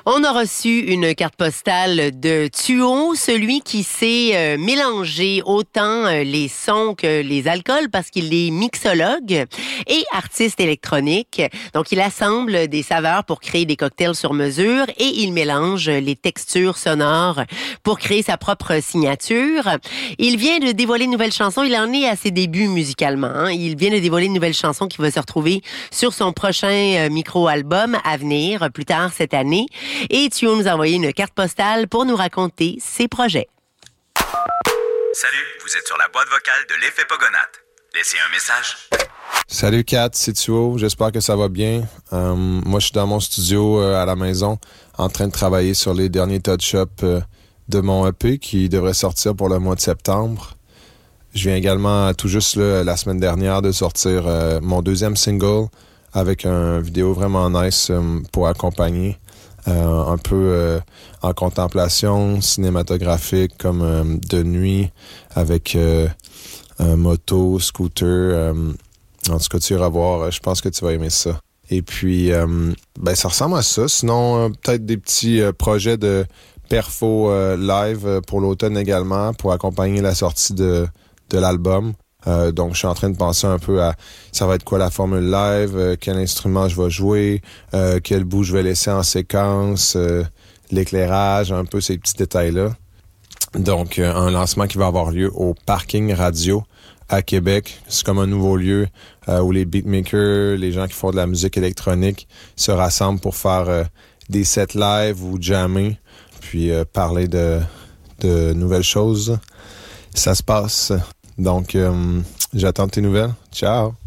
On a reçu une carte postale de Thuo, celui qui sait mélanger autant les sons que les alcools parce qu'il est mixologue et artiste électronique. Donc, il assemble des saveurs pour créer des cocktails sur mesure et il mélange les textures sonores pour créer sa propre signature. Il vient de dévoiler une nouvelle chanson. Il en est à ses débuts musicalement. Il vient de dévoiler une nouvelle chanson qui va se retrouver sur son prochain micro-album à venir plus tard cette année. Et Thuo nous a envoyé une carte postale pour nous raconter ses projets. Salut, vous êtes sur la boîte vocale de l'Effet Pogonate. Laissez un message. Salut Kat, c'est Thuo, j'espère que ça va bien. Moi je suis dans mon studio à la maison en train de travailler sur les derniers touch-ups de mon EP qui devrait sortir pour le mois de septembre. Je viens également tout juste la semaine dernière de sortir mon deuxième single avec une vidéo vraiment nice pour accompagner. Un peu en contemplation cinématographique comme de nuit avec moto, scooter. En tout cas, tu iras voir. Je pense que tu vas aimer ça. Et puis, ça ressemble à ça. Sinon, peut-être des petits projets de perfo live pour l'automne également pour accompagner la sortie de l'album. Donc, je suis en train de penser un peu à ça va être quoi la formule live, quel instrument je vais jouer, quel bout je vais laisser en séquence, l'éclairage, un peu ces petits détails-là. Donc, un lancement qui va avoir lieu au Parking Radio à Québec. C'est comme un nouveau lieu où les beatmakers, les gens qui font de la musique électronique se rassemblent pour faire des sets live ou jammer, puis parler de nouvelles choses. Ça se passe. Donc, j'attends tes nouvelles. Ciao!